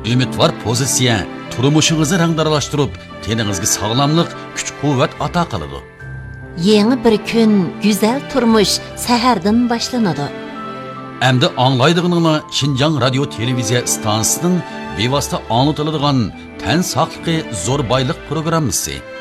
Ümidvar pozitsiya turmushingizni rangdaralashtirib, teningizga sog'lomlik, kuch-quvvat ato qiladi. Yeni bir kun, güzel turmush sahardan boshlanadi. Endi anglaydig'ininglar Xinjiang radio televiziya stansiyasining bevosita anlatiladigan tan saqligi zo'r boylik programmasi.